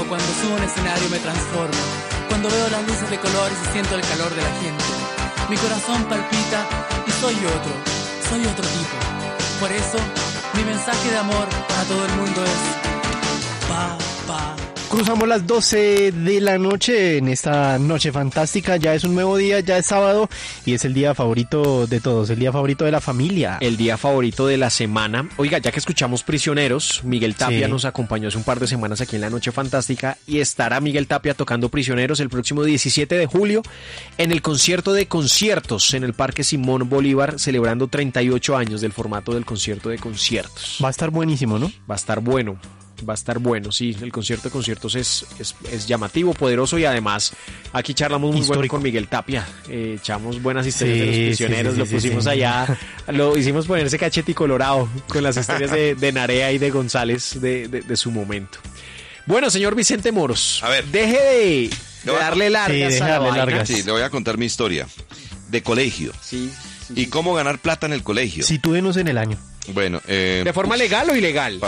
cuando subo a un escenario me transformo. Cuando veo las luces de colores y siento el calor de la gente. Mi corazón palpita y soy otro tipo. Por eso, mi mensaje de amor para todo el mundo es pa. Cruzamos las 12 de la noche en esta noche fantástica. Ya es un nuevo día, ya es sábado y es el día favorito de todos, el día favorito de la familia. El día favorito de la semana. Oiga, ya que escuchamos Prisioneros, Miguel Tapia nos acompañó hace un par de semanas aquí en la Noche Fantástica y estará Miguel Tapia tocando Prisioneros el próximo 17 de julio en el concierto de conciertos en el Parque Simón Bolívar, celebrando 38 años del formato del concierto de conciertos. Va a estar buenísimo, ¿no? Va a estar bueno. Va a estar bueno, sí, el concierto de conciertos es llamativo, poderoso y además aquí charlamos muy bueno con Miguel Tapia, echamos buenas historias de los prisioneros, lo pusimos allá, lo hicimos ponerse cachete y colorado con las historias de Narea y de González de su momento. Bueno, señor Vicente Moros, a ver, deje de darle largas a la vaina. Sí, le voy a contar mi historia de colegio. Sí. Y cómo ganar plata en el colegio. Sitúenos en el año. Bueno, ¿de forma legal o ilegal?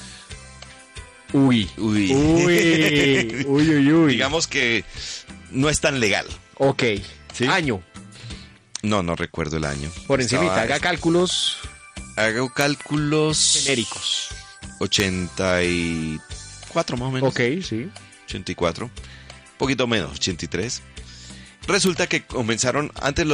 Uy. Digamos que no es tan legal. Ok. ¿Sí? ¿Año? No recuerdo el año. Por encimita, haga cálculos. Hago cálculos genéricos. 84 más o menos. Ok, sí. 84. Un poquito menos, 83. Resulta que comenzaron, antes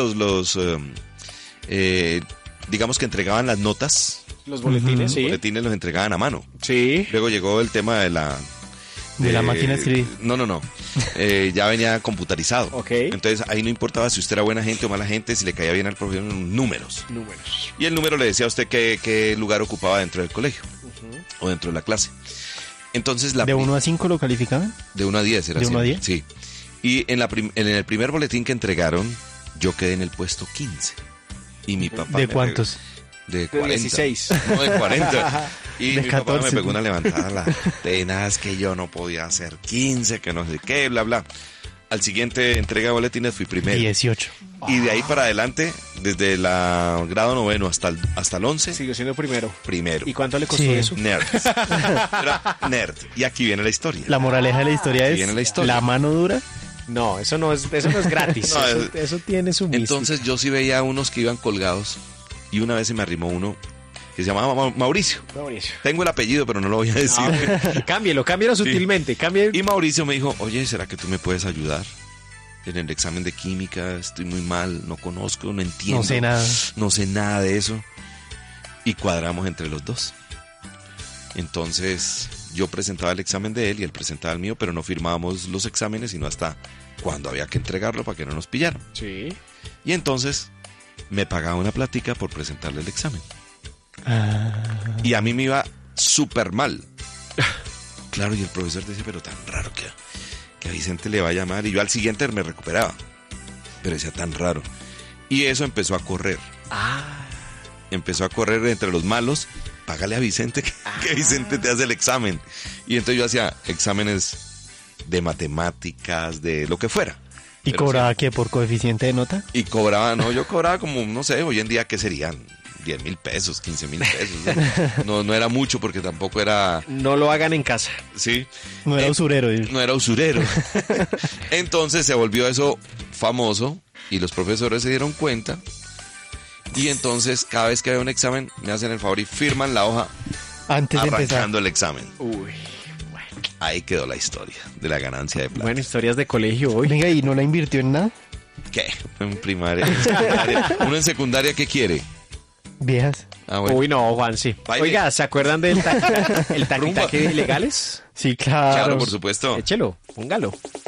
digamos que entregaban las notas. Los boletines, sí. Los boletines los entregaban a mano. Sí. Luego llegó el tema de la máquina de escribir. No. Ya venía computarizado. Ok. Entonces ahí no importaba si usted era buena gente o mala gente, si le caía bien al profesor, números. Y el número le decía a usted qué lugar ocupaba dentro del colegio o dentro de la clase. Entonces ¿De 1 a 5 lo calificaban? De 1 a 10 era. ¿De 1 a 10? Sí. Y en el primer boletín que entregaron, yo quedé en el puesto 15. Y mi papá... ¿De cuántos? De 40. 16. No, de 40. Y de mi 14. papá me pegó una levantada a las penas que yo no podía hacer 15, que no sé qué, bla, bla. Al siguiente entrega de boletines fui primero. 18. Y de ahí para adelante, desde el grado 9 hasta el 11. Siguió siendo primero. ¿Y cuánto le costó eso? Nerd. Era nerd. Y aquí viene la historia. La moraleja de la historia aquí es viene la historia. ¿La mano dura? No, eso no es gratis. No, eso tiene su mística. Entonces yo sí veía a unos que iban colgados. Y una vez se me arrimó uno que se llamaba Mauricio. Tengo el apellido, pero no lo voy a decir. Cámbielo sutilmente. Y Mauricio me dijo, oye, ¿será que tú me puedes ayudar? En el examen de química estoy muy mal, no conozco, no entiendo. No sé nada de eso. Y cuadramos entre los dos. Entonces yo presentaba el examen de él y él presentaba el mío, pero no firmábamos los exámenes sino hasta cuando había que entregarlo para que no nos pillaran. Sí. Y entonces me pagaba una plática por presentarle el examen. Y a mí me iba súper mal. Claro, y el profesor decía, pero tan raro que a Vicente le va a llamar. Y yo al siguiente me recuperaba. Pero decía, tan raro. Y eso empezó a correr. Empezó a correr entre los malos. Págale a Vicente, que Vicente te hace el examen. Y entonces yo hacía exámenes de matemáticas, de lo que fuera. ¿Y cobraba qué? ¿Por coeficiente de nota? Y cobraba, yo cobraba como, no sé, hoy en día, ¿qué serían? 10,000 pesos, 15,000 pesos. No era mucho porque tampoco era... No lo hagan en casa. Sí. No era usurero. No era usurero. Entonces se volvió eso famoso y los profesores se dieron cuenta. Y entonces cada vez que había un examen me hacen el favor y firman la hoja antes de empezar. Arrancando el examen. Uy. Ahí quedó la historia de la ganancia de plata. Bueno, historias de colegio hoy. Venga, ¿y no la invirtió en nada? ¿Qué? En primaria, en secundaria. ¿Uno en secundaria qué quiere? Viejas. Bueno. Uy, no, Juan, sí. Baile. Oiga, ¿se acuerdan del taquitaque ilegales? Sí, claro. Claro, por supuesto. Échelo, póngalo.